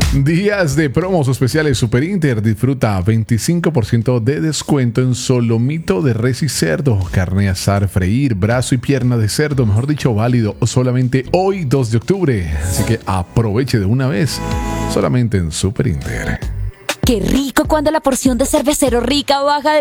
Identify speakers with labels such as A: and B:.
A: Días de promos especiales Super Inter. Disfruta 25% de descuento en solomito de res y cerdo, carne asar, freír, brazo y pierna de cerdo, mejor dicho, válido solamente hoy 2 de octubre. Así que aproveche de una vez, solamente en Super Inter.
B: Qué rico cuando la porción de Cervecero Rica baja de